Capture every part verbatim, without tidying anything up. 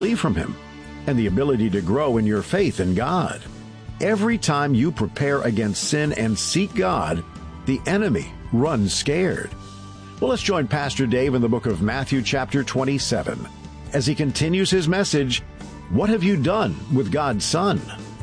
flee from him, and the ability to grow in your faith in God. Every time you prepare against sin and seek God, the enemy runs scared. Well, let's join Pastor Dave in the book of Matthew chapter twenty-seven as he continues his message, What Have You Done with God's Son?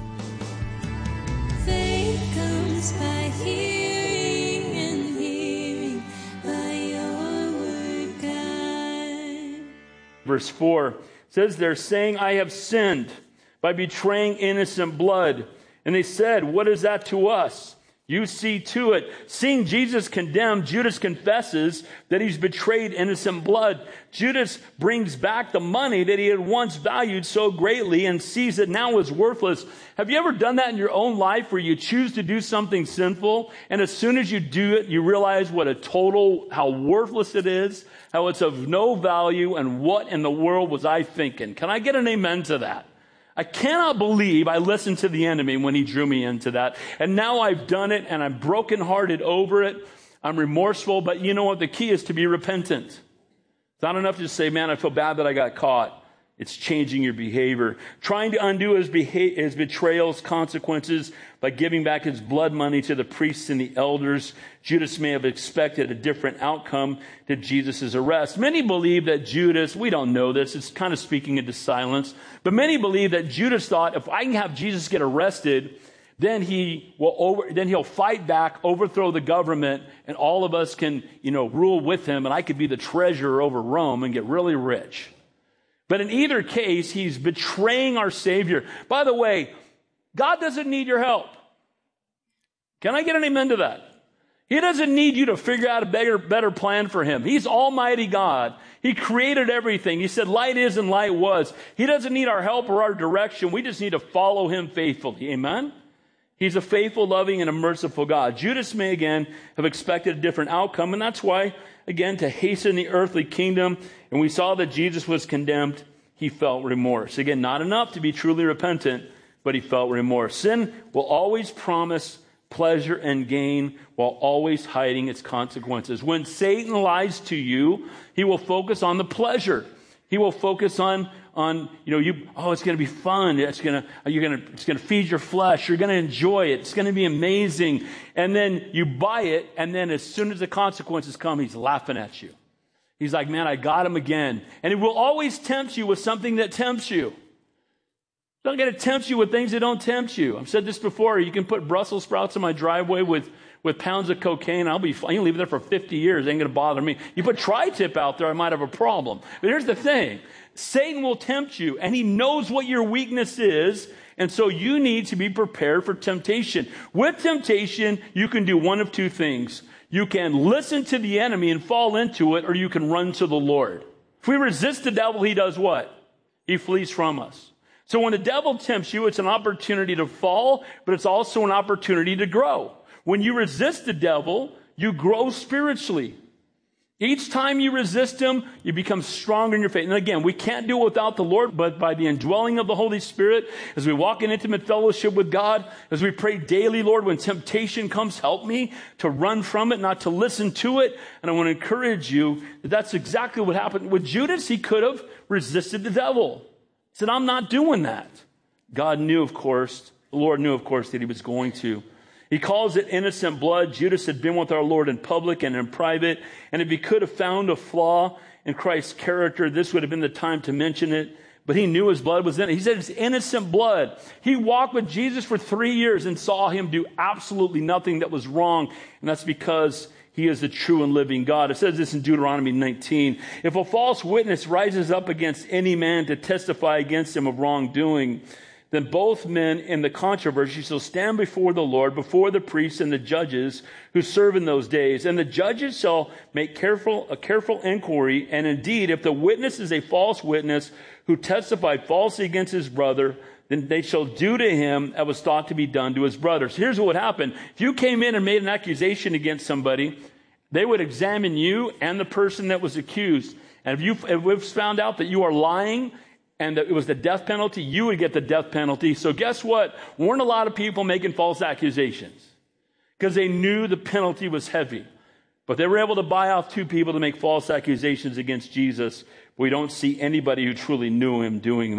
Faith comes by hearing, and hearing by your word, God. Verse four says, they're saying, I have sinned by betraying innocent blood. And they said, what is that to us? You see to it. Seeing Jesus condemned, Judas confesses that he's betrayed innocent blood. Judas brings back the money that he had once valued so greatly and sees it now as worthless. Have you ever done that in your own life where you choose to do something sinful, and as soon as you do it, you realize what a total, how worthless it is, how it's of no value, and what in the world was I thinking? Can I get an amen to that? I cannot believe I listened to the enemy when he drew me into that. And now I've done it, and I'm brokenhearted over it. I'm remorseful, but you know what? The key is to be repentant. It's not enough to just say, man, I feel bad that I got caught. It's changing your behavior. Trying to undo his, beha- his betrayal's consequences by giving back his blood money to the priests and the elders. Judas may have expected a different outcome to Jesus' arrest. Many believe that Judas, we don't know this, it's kind of speaking into silence, but many believe that Judas thought, if I can have Jesus get arrested, then he will over, then he'll fight back, overthrow the government, and all of us can, you know, rule with him, and I could be the treasurer over Rome and get really rich. But in either case, he's betraying our Savior. By the way, God doesn't need your help. Can I get an amen to that? He doesn't need you to figure out a better, better plan for him. He's Almighty God. He created everything. He said light is and light was. He doesn't need our help or our direction. We just need to follow him faithfully. Amen? He's a faithful, loving, and a merciful God. Judas may again have expected a different outcome, and that's why, again, to hasten the earthly kingdom, and we saw that Jesus was condemned, he felt remorse. Again, not enough to be truly repentant, but he felt remorse. Sin will always promise pleasure and gain while always hiding its consequences. When Satan lies to you, he will focus on the pleasure. He will focus on, on, you know, you, oh, it's going to be fun. It's going to, you're going to, it's going to feed your flesh. You're going to enjoy it. It's going to be amazing. And then you buy it. And then as soon as the consequences come, he's laughing at you. He's like, man, I got him again. And he will always tempt you with something that tempts you. He's not going to tempt you with things that don't tempt you. I've said this before. You can put Brussels sprouts in my driveway with, with pounds of cocaine. I'll be fine. You can leave it there for fifty years. It ain't going to bother me. You put tri-tip out there, I might have a problem. But here's the thing. Satan will tempt you, and he knows what your weakness is, and so you need to be prepared for temptation. With temptation, you can do one of two things. You can listen to the enemy and fall into it, or you can run to the Lord. If we resist the devil, he does what? He flees from us. So when the devil tempts you, it's an opportunity to fall, but it's also an opportunity to grow. When you resist the devil, you grow spiritually. Each time you resist him, you become stronger in your faith. And again, we can't do it without the Lord, but by the indwelling of the Holy Spirit, as we walk in intimate fellowship with God, as we pray daily, Lord, when temptation comes, help me to run from it, not to listen to it. And I want to encourage you that that's exactly what happened with Judas. He could have resisted the devil. He said, I'm not doing that. God knew, of course, the Lord knew, of course, that he was going to. He calls it innocent blood. Judas had been with our Lord in public and in private. And if he could have found a flaw in Christ's character, this would have been the time to mention it. But he knew his blood was in it. He said it's innocent blood. He walked with Jesus for three years and saw him do absolutely nothing that was wrong. And that's because he is the true and living God. It says this in Deuteronomy nineteen. If a false witness rises up against any man to testify against him of wrongdoing, then both men in the controversy shall stand before the Lord, before the priests and the judges who serve in those days. And the judges shall make careful a careful inquiry. And indeed, if the witness is a false witness who testified falsely against his brother, then they shall do to him that was thought to be done to his brother. So here's what would happen. If you came in and made an accusation against somebody, they would examine you and the person that was accused. And if you if it was found out that you are lying, and that it was the death penalty, you would get the death penalty. So guess what? Weren't a lot of people making false accusations because they knew the penalty was heavy. But they were able to buy off two people to make false accusations against Jesus. We don't see anybody who truly knew him doing